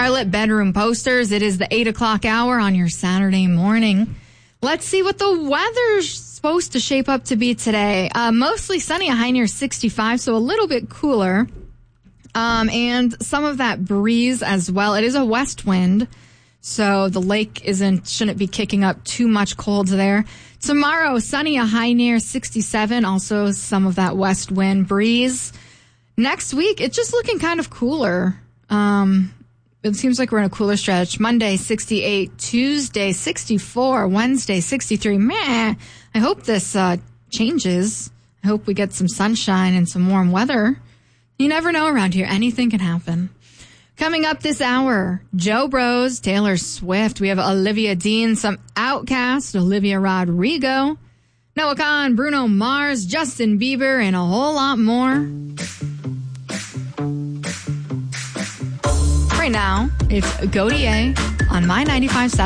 Starlit bedroom posters. It is the 8 o'clock hour on your Saturday morning. Let's see what the weather's supposed to shape up to be today. Mostly sunny, a high near 65, so a little bit cooler. And some of that breeze as well. It is a west wind, so the lake shouldn't be kicking up too much cold there. Tomorrow, sunny, a high near 67, also some of that west wind breeze. Next week, it's just looking kind of cooler. It seems like we're in a cooler stretch. Monday, 68. Tuesday, 64. Wednesday, 63. Meh. I hope this changes. I hope we get some sunshine and some warm weather. You never know around here. Anything can happen. Coming up this hour, Joe Bros, Taylor Swift. We have Olivia Dean, some Outkast, Olivia Rodrigo, Noah Kahan, Bruno Mars, Justin Bieber, and a whole lot more. Right now, it's Godier on My 95.7.